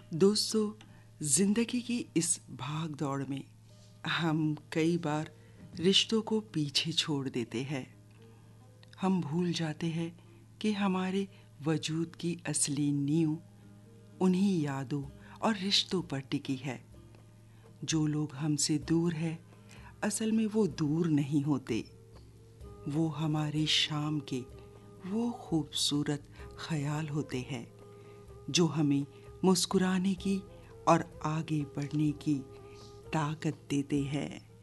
दोस्तों, जिंदगी की इस भाग दौड़ में हम कई बार रिश्तों को पीछे छोड़ देते हैं। हम भूल जाते हैं कि हमारे वजूद की असली नींव उन्हीं यादों और रिश्तों पर टिकी है। जो लोग हमसे दूर है, असल में वो दूर नहीं होते। वो हमारे शाम के वो खूबसूरत ख्याल होते हैं जो हमें मुस्कुराने की और आगे बढ़ने की ताकत देते हैं।